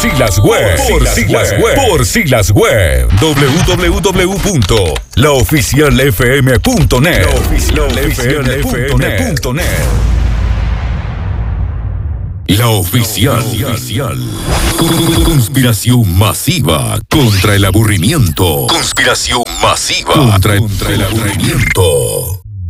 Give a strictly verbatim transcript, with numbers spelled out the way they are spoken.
Silas Web. Por Silas Web. Por Silas Web. doble u doble u doble u punto la oficial f m punto net. la oficial f m punto net. La oficial. Conspiración masiva contra el aburrimiento. Conspiración masiva contra, contra el aburrimiento.